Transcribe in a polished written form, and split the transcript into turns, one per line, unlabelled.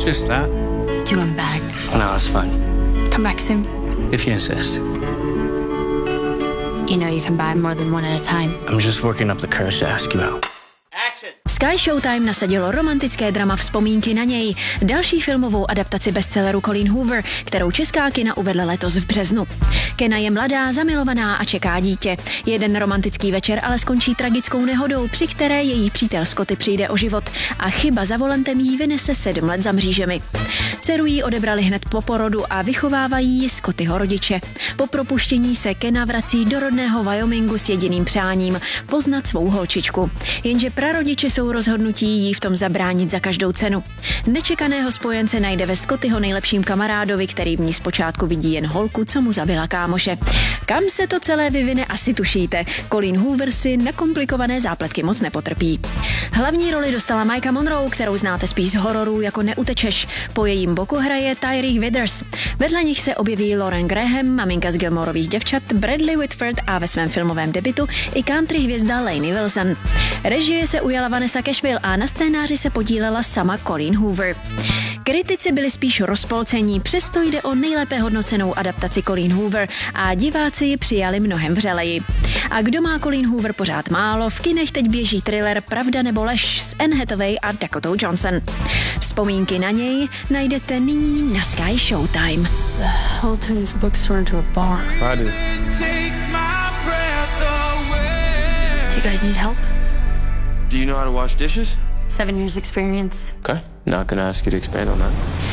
Just that.
Do you want back?
No, it's fine.
Come back soon.
If you insist.
You know you can buy more than one at a time.
I'm just working up the courage to ask you out.
Sky Showtime nasadilo romantické drama Vzpomínky na něj, další filmovou adaptaci bestselleru Colleen Hoover, kterou česká kina uvedla letos v březnu. Kenna je mladá, zamilovaná a čeká dítě. Jeden romantický večer ale skončí tragickou nehodou, při které její přítel Scotty přijde o život a chyba za volantem jí vynese 7 let za mřížemi. Dceru jí odebrali hned po porodu a vychovávají ji Scottyho rodiče. Po propuštění se Kenna vrací do rodného Wyomingu s jediným přáním poznat svou holčičku. Jenže prarodiče jsou rozhodnutí jí v tom zabránit za každou cenu. Nečekaného spojence najde ve Scottyho nejlepším kamarádovi, který v ní zpočátku vidí jen holku, co mu zabila kámoše. Kam se to celé vyvine, asi tušíte. Colleen Hoover si na komplikované zápletky moc nepotrpí. Hlavní roli dostala Maika Monroe, kterou znáte spíš z hororů jako Neutečeš. Po jejím boku hraje Tyree Withers. Vedle nich se objeví Lauren Graham, maminka z Gilmorových děvčat, Bradley Whitford a ve svém filmovém debutu i country hvězda Lainey Wilson. Režie se ujala Vanessa Cashville a na scénáři se podílela sama Colleen Hoover. Kritici byli spíš rozpolcení, přesto jde o nejlépe hodnocenou adaptaci Colleen Hoover a diváci ji přijali mnohem vřeleji. A kdo má Colleen Hoover pořád málo, v kinech teď běží thriller Pravda nebo lež s Anne Hathaway a Dakotou Johnson. Vzpomínky na něj najdete nyní na Sky Showtime.
The Holton's bookstore into a bar.
I do.
Do you guys need help?
Do you know how to wash dishes?
7 years experience.
Okay. Not gonna ask you to expand on that.